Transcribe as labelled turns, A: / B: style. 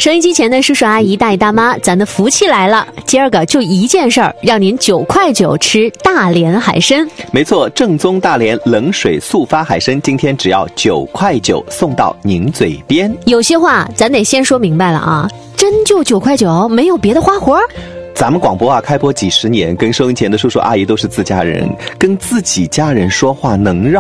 A: 收音机前的叔叔阿姨大爷大妈，咱的福气来了，今儿个就一件事儿，让您9块9吃大连海参。
B: 没错，正宗大连冷水速发海参，今天只要9块9送到您嘴边。
A: 有些话咱得先说明白了啊，真就9块9，没有别的花活。
B: 咱们广播啊，开播几10年，跟收音前的叔叔阿姨都是自家人，跟自己家人说话能让